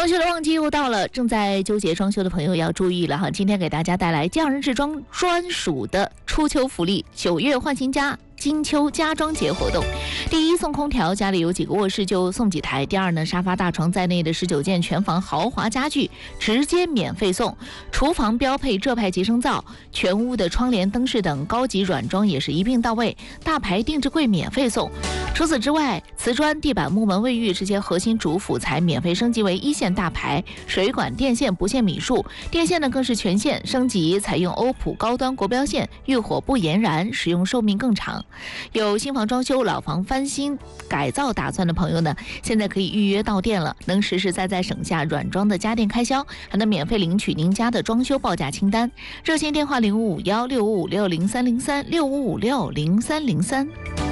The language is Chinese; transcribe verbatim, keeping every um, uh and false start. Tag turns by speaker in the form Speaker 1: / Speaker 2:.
Speaker 1: 装修的旺季又到了，正在纠结装修的朋友要注意了哈！今天给大家带来匠人制装专属的初秋福利，九月换新家。金秋家装节活动，第一送空调，家里有几个卧室就送几台；第二呢，沙发、大床在内的十九件全房豪华家具直接免费送；厨房标配浙派集成灶，全屋的窗帘、灯饰等高级软装也是一并到位，大牌定制柜免费送。除此之外，瓷砖、地板、木门、卫浴这些核心主辅材免费升级为一线大牌，水管、电线不限米数，电线呢更是全线升级，采用欧普高端国标线，遇火不延燃，使用寿命更长。有新房装修、老房翻新改造打算的朋友呢，现在可以预约到店了，能实实在在省下软装的家电开销，还能免费领取您家的装修报价清单。热线电话零五五幺六五五六零三零三六五五六零三零三。